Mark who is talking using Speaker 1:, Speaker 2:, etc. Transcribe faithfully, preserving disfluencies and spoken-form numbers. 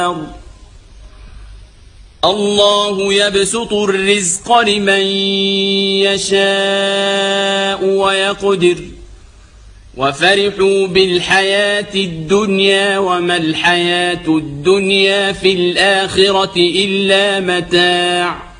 Speaker 1: الله يبسط الرزق لمن يشاء ويقدر وفرحوا بالحياة الدنيا وما الحياة الدنيا في الآخرة إلا متاع